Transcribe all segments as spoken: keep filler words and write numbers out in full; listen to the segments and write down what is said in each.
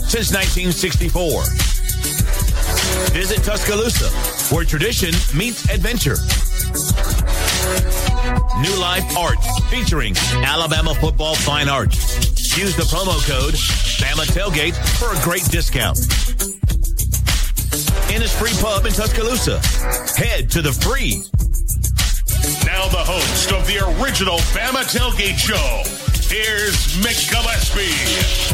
since nineteen sixty-four. Visit Tuscaloosa, where tradition meets adventure. New Life Arts, featuring Alabama football fine art. Use the promo code Bama Tailgate for a great discount. Innisfree Pub in Tuscaloosa. Head to the free. Now the host of the original Bama Tailgate Show, here's Mick Gillespie.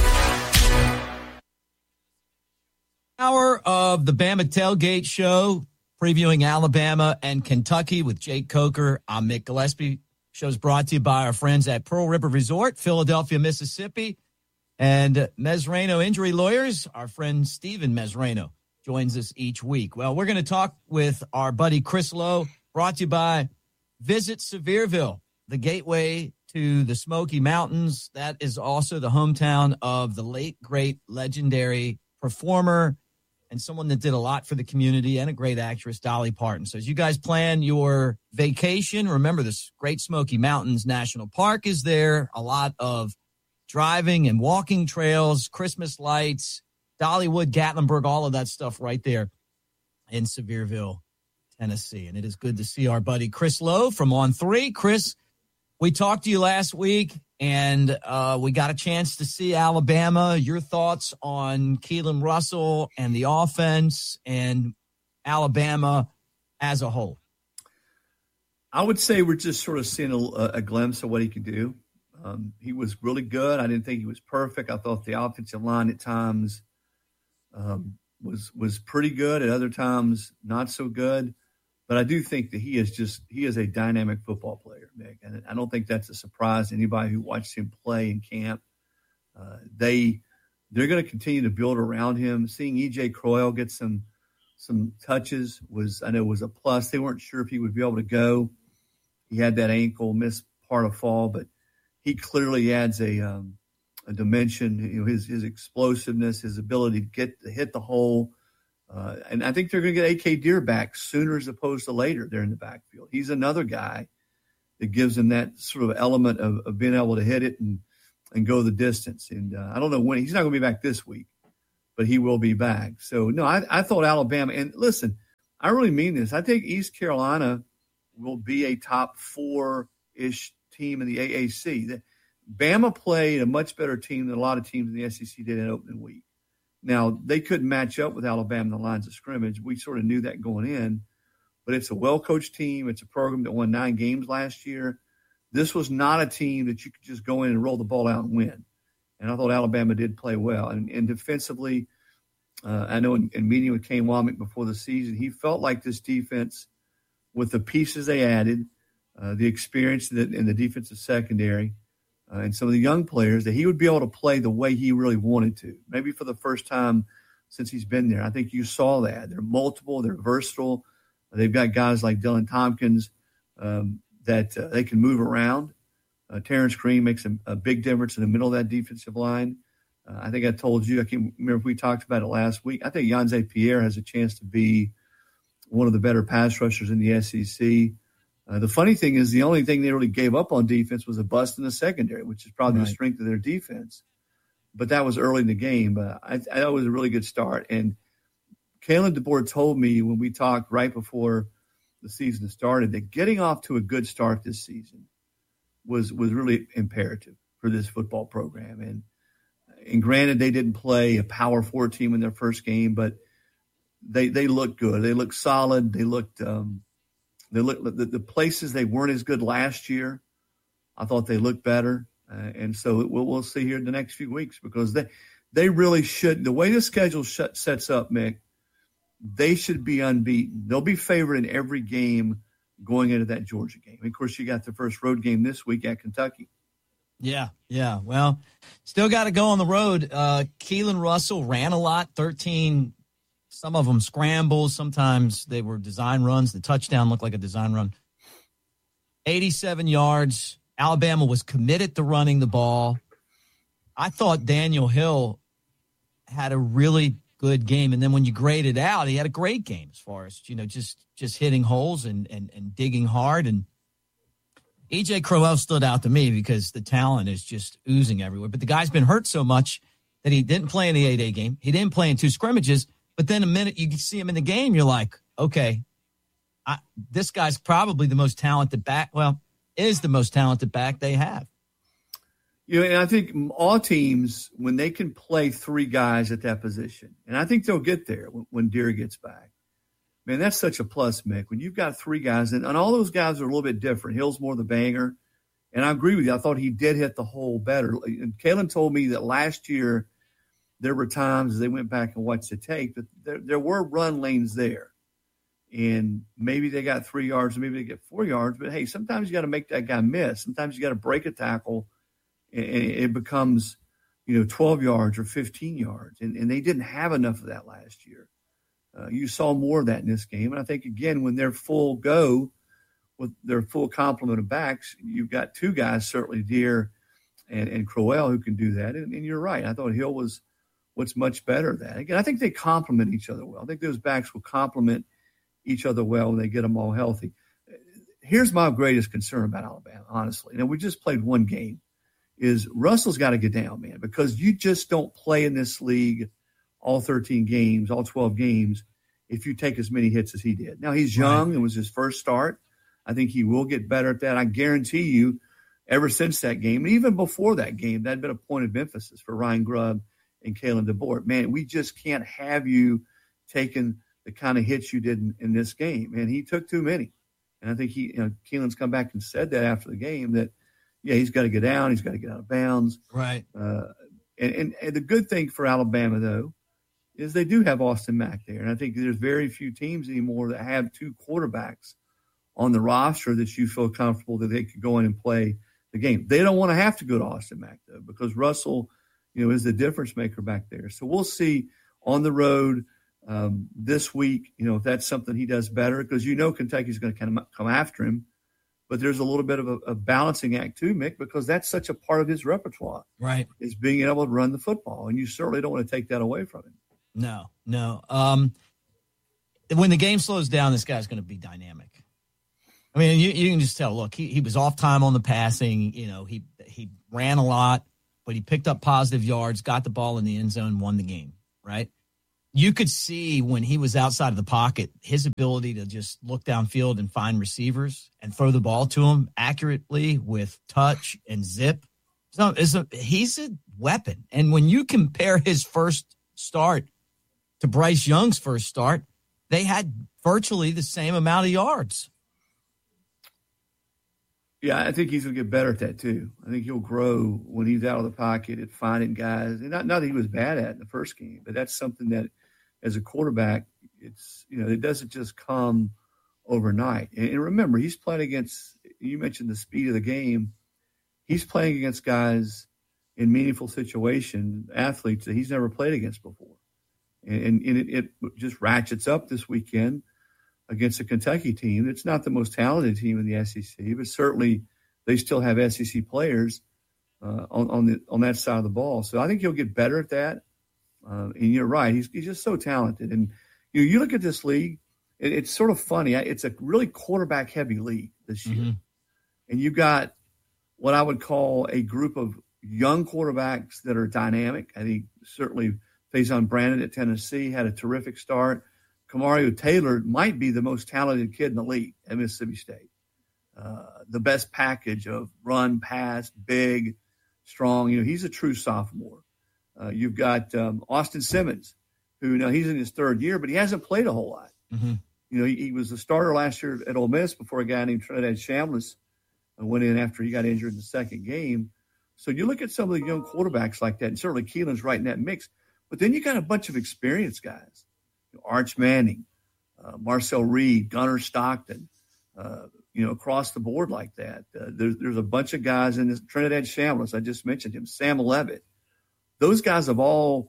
Hour of the Bama Tailgate Show, previewing Alabama and Kentucky with Jake Coker. I'm Mick Gillespie. Show's brought to you by our friends at Pearl River Resort, Philadelphia, Mississippi, and Mesrano Injury Lawyers. Our friend Steven Mesrano joins us each week. Well, we're going to talk with our buddy Chris Lowe, brought to you by Visit Sevierville, the gateway to the Smoky Mountains. That is also the hometown of the late, great, legendary performer and someone that did a lot for the community and a great actress, Dolly Parton. So as you guys plan your vacation, remember this Great Smoky Mountains National Park is there. A lot of driving and walking trails, Christmas lights, Dollywood, Gatlinburg, all of that stuff right there in Sevierville, Tennessee. And it is good to see our buddy Chris Lowe from On three. Chris, we talked to you last week, and uh, we got a chance to see Alabama. Your thoughts on Keelan Russell and the offense and Alabama as a whole? I would say we're just sort of seeing a, a glimpse of what he could do. Um, he was really good. I didn't think he was perfect. I thought the offensive line at times um, was was pretty good. At other times, not so good. But I do think that he is just he is a dynamic football player, Nick. And I don't think that's a surprise to anybody who watched him play in camp. Uh, they they're going to continue to build around him. Seeing E J Croyle get some some touches was I know was a plus. They weren't sure if he would be able to go. He had that ankle, missed part of fall, but he clearly adds a um, a dimension. You know, his his explosiveness, his ability to get to hit the hole. Uh, and I think they're going to get A K Deer back sooner as opposed to later there in the backfield. He's another guy that gives him that sort of element of, of being able to hit it and, and go the distance. And uh, I don't know when. He's not going to be back this week, but he will be back. So, no, I, I thought Alabama – and listen, I really mean this. I think East Carolina will be a top four-ish team in the A A C. The, Bama played a much better team than a lot of teams in the S E C did in opening week. Now, they couldn't match up with Alabama in the lines of scrimmage. We sort of knew that going in. But it's a well-coached team. It's a program that won nine games last year. This was not a team that you could just go in and roll the ball out and win. And I thought Alabama did play well. And, and defensively, uh, I know in, in meeting with Kane Womack before the season, he felt like this defense, with the pieces they added, uh, the experience that, in the defensive secondary, Uh, and some of the young players, that he would be able to play the way he really wanted to, maybe for the first time since he's been there. I think you saw that. They're multiple. They're versatile. They've got guys like Dylan Tompkins um, that uh, they can move around. Uh, Terrence Green makes a, a big difference in the middle of that defensive line. Uh, I think I told you, I can't remember if we talked about it last week. I think Yanze Pierre has a chance to be one of the better pass rushers in the S E C. Uh, the funny thing is the only thing they really gave up on defense was a bust in the secondary, which is probably right. The strength of their defense. But that was early in the game. But I, I thought it was a really good start. And Kalen DeBoer told me when we talked right before the season started that getting off to a good start this season was was really imperative for this football program. And, and granted, they didn't play a Power Four team in their first game, but they they looked good. They looked solid. They looked um, – They look the, the places they weren't as good last year. I thought they looked better, uh, and so we'll, we'll see here in the next few weeks because they they really should. The way the schedule sh- sets up, Mick, they should be unbeaten. They'll be favored in every game going into that Georgia game. And of course, you got the first road game this week at Kentucky. Yeah, yeah. Well, still got to go on the road. Uh, Keelan Russell ran a lot, thirteen. Some of them scrambles. Sometimes they were design runs. The touchdown looked like a design run. eighty-seven yards. Alabama was committed to running the ball. I thought Daniel Hill had a really good game. And then when you grade it out, he had a great game as far as, you know, just just hitting holes and, and, and digging hard. And E J Croyle stood out to me because the talent is just oozing everywhere. But the guy's been hurt so much that he didn't play in the eight A game. He didn't play in two scrimmages. But then a minute you see him in the game, you're like, okay, I, this guy's probably the most talented back. Well, is the most talented back they have. You know, and I think all teams, when they can play three guys at that position, and I think they'll get there when, when Deere gets back. Man, that's such a plus, Mick. When you've got three guys, and, and all those guys are a little bit different. Hill's more the banger. And I agree with you. I thought he did hit the hole better. And Kalen told me that last year there were times as they went back and watched the tape that there, there were run lanes there. And maybe they got three yards, maybe they get four yards. But, hey, sometimes you got to make that guy miss. Sometimes you got to break a tackle, and it becomes, you know, twelve yards or fifteen yards. And, and they didn't have enough of that last year. Uh, you saw more of that in this game. And I think, again, when they're full go with their full complement of backs, you've got two guys, certainly Deere and, and Crowell, who can do that. And, and you're right. I thought Hill was what's much better at that. Again, I think they complement each other well. I think those backs will complement each other well when they get them all healthy. Here's my greatest concern about Alabama, honestly. Now, we just played one game, is Russell's got to get down, man, because you just don't play in this league all thirteen games, all twelve games, if you take as many hits as he did. Now, he's young. Right. It was his first start. I think he will get better at that. I guarantee you, ever since that game, and even before that game, that had been a point of emphasis for Ryan Grubb and Kalen DeBoer. Man, we just can't have you taking the kind of hits you did in, in this game. And he took too many. And I think he, you know, Keelan's come back and said that after the game that, yeah, he's got to get down. He's got to get out of bounds. Right. Uh, and, and, and the good thing for Alabama, though, is they do have Austin Mack there. And I think there's very few teams anymore that have two quarterbacks on the roster that you feel comfortable that they could go in and play the game. They don't want to have to go to Austin Mack, though, because Russell, you know, is the difference maker back there. So we'll see on the road um, this week, you know, if that's something he does better, because you know Kentucky's going to kind of come after him. But there's a little bit of a, a balancing act too, Mick, because that's such a part of his repertoire. Right. Is being able to run the football. And you certainly don't want to take that away from him. No, no. Um, when the game slows down, this guy's going to be dynamic. I mean, you, you can just tell, look, he, he was off time on the passing. You know, he he ran a lot, but he picked up positive yards, got the ball in the end zone, won the game, right? You could see when he was outside of the pocket, his ability to just look downfield and find receivers and throw the ball to them accurately with touch and zip. So it's a, he's a weapon. And when you compare his first start to Bryce Young's first start, they had virtually the same amount of yards. Yeah, I think he's going to get better at that too. I think he'll grow when he's out of the pocket at finding guys. And not, not that he was bad at in the first game, but that's something that as a quarterback, it's, you know, it doesn't just come overnight. And, and remember, he's playing against, you mentioned the speed of the game. He's playing against guys in meaningful situations, athletes that he's never played against before. And, and it, it just ratchets up this weekend against a Kentucky team. It's not the most talented team in the S E C, but certainly they still have S E C players uh, on on, the, on that side of the ball. So I think he'll get better at that. Uh, and you're right, he's he's just so talented. And you know, you look at this league, it, it's sort of funny. It's a really quarterback-heavy league this year. Mm-hmm. And you've got what I would call a group of young quarterbacks that are dynamic. I think certainly Faison Brandon at Tennessee had a terrific start. Kamario Taylor might be the most talented kid in the league at Mississippi State. Uh, the best package of run, pass, big, strong. You know, he's a true sophomore. Uh, you've got um, Austin Simmons, who, you know, he's in his third year, but he hasn't played a whole lot. Mm-hmm. You know, he, he was a starter last year at Ole Miss before a guy named Trinidad Shambliss went in after he got injured in the second game. So you look at some of the young quarterbacks like that, and certainly Keelan's right in that mix. But then you got a bunch of experienced guys. You know, Arch Manning, uh, Marcel Reed, Gunnar Stockton, uh, you know, across the board like that. Uh, there's, there's a bunch of guys in this. Trinidad Shambliss, I just mentioned him, Sam Levitt. Those guys have all,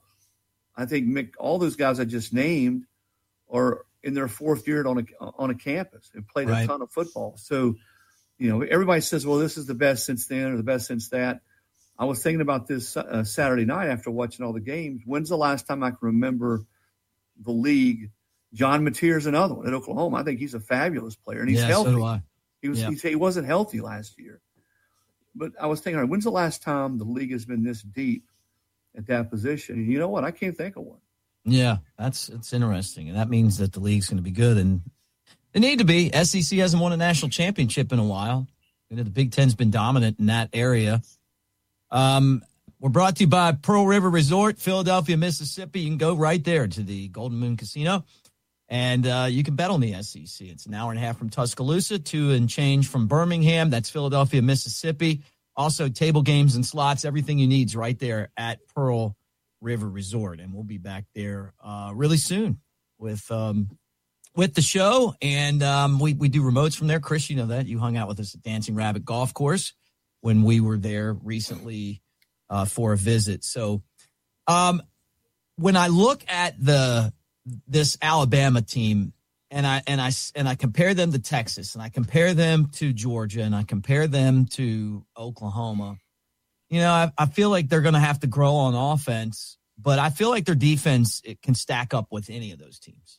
I think, Mick, all those guys I just named are in their fourth year on a, on a campus and played right. a ton of football. So, you know, everybody says, well, this is the best since then or the best since that. I was thinking about this uh, Saturday night after watching all the games. When's the last time I can remember the league? John Mateer's another one at Oklahoma. I think he's a fabulous player, and he's yeah, healthy. So do I. He was yeah. he, he wasn't healthy last year. But I was thinking, all right, when's the last time the league has been this deep at that position. And you know what? I can't think of one. Yeah, that's it's interesting. And that means that the league's going to be good. And they need to be. S E C hasn't won a national championship in a while. You know, the Big Ten's been dominant in that area. Um, we're brought to you by Pearl River Resort, Philadelphia, Mississippi. You can go right there to the Golden Moon Casino, and uh, you can bet on the S E C. It's an hour and a half from Tuscaloosa, two and change from Birmingham. That's Philadelphia, Mississippi. Also, table games and slots, everything you need is right there at Pearl River Resort. And we'll be back there uh, really soon with um, with the show. And um, we, we do remotes from there. Chris, you know that. You hung out with us at Dancing Rabbit Golf Course when we were there recently uh, for a visit. So um, when I look at the this Alabama team, and I and I and I compare them to Texas, and I compare them to Georgia, and I compare them to Oklahoma, you know, I, I feel like they're going to have to grow on offense, but I feel like their defense it can stack up with any of those teams.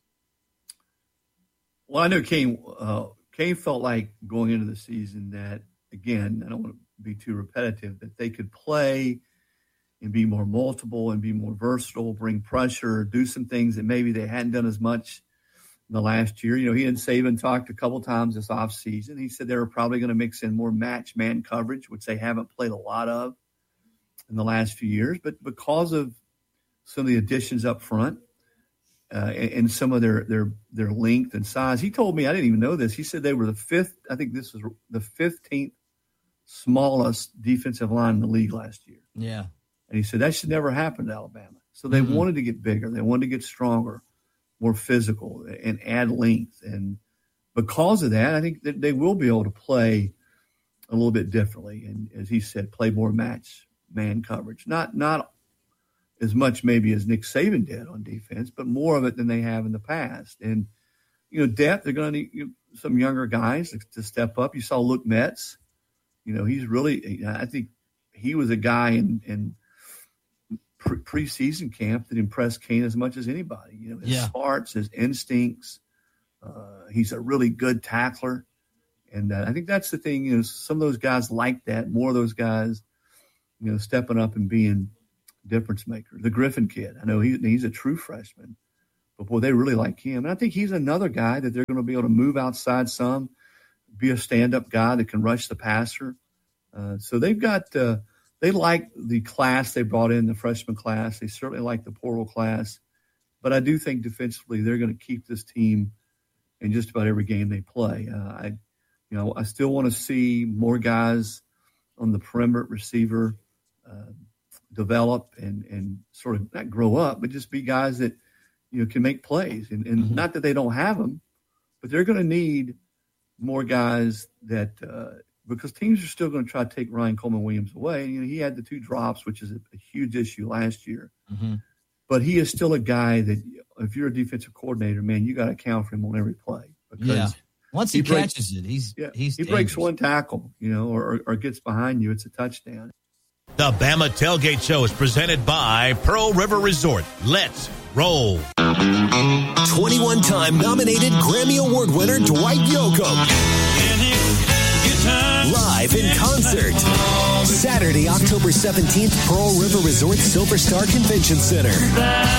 Well, I know Kane, uh, Kane felt like going into the season that, again, I don't want to be too repetitive, that they could play and be more multiple and be more versatile, bring pressure, do some things that maybe they hadn't done as much in the last year. You know, he and Saban talked a couple times this offseason. He said they were probably going to mix in more match man coverage, which they haven't played a lot of in the last few years. But because of some of the additions up front, Uh, and, and some of their, their their length and size. He told me, I didn't even know this, he said they were the fifth, I think this was the fifteenth smallest defensive line in the league last year. Yeah. And he said that should never happen to Alabama. So they mm-hmm. wanted to get bigger. They wanted to get stronger, more physical, and add length. And because of that, I think that they will be able to play a little bit differently. And as he said, play more match man coverage. Not not as much maybe as Nick Saban did on defense, but more of it than they have in the past. And, you know, depth, they're going to need you know, some younger guys to, to step up. You saw Luke Metz. You know, he's really – I think he was a guy in, in pre- preseason camp that impressed Kane as much as anybody. You know, his yeah. smarts, his instincts. Uh, he's a really good tackler. And uh, I think that's the thing, you know, some of those guys like that, more of those guys, you know, stepping up and being – difference maker. The Griffin kid, I know he, he's a true freshman, but boy, they really like him. And I think he's another guy that they're going to be able to move outside some, be a stand-up guy that can rush the passer. Uh, so they've got, uh, they like the class they brought in, the freshman class. They certainly like the portal class. But I do think defensively they're going to keep this team in just about every game they play. Uh, I, you know, I still want to see more guys on the perimeter receiver, uh, develop and, and sort of not grow up, but just be guys that, you know, can make plays. And, and mm-hmm. not that they don't have them, but they're going to need more guys that uh, because teams are still going to try to take Ryan Coleman Williams away. You know, he had the two drops, which is a, a huge issue last year. Mm-hmm. But he is still a guy that if you're a defensive coordinator, man, you got to account for him on every play. Because yeah. Once he, he breaks, catches it, he's yeah, he's he dangerous. breaks one tackle, you know, or, or gets behind you, it's a touchdown. The Bama Tailgate Show is presented by Pearl River Resort. Let's roll. twenty-one-time nominated Grammy Award winner Dwight Yoakam. Live in concert. Saturday, October seventeenth, Pearl River Resort Silver Star Convention Center.